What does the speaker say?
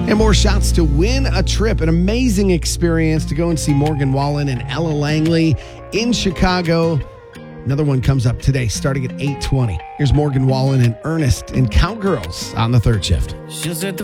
And more shots to win a trip, an amazing experience to go and see Morgan Wallen and Ella Langley in Chicago. Another one comes up today starting at 8:20. Here's Morgan Wallen and Ernest in Cowgirls on the third shift. She'll set the